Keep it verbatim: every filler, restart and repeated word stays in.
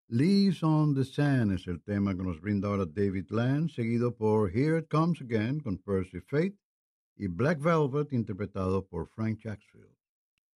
Leaves on the Sand es el tema que nos brinda ahora David Land, seguido por Here It Comes Again con Percy Faith y Black Velvet interpretado por Frank Jacksfield.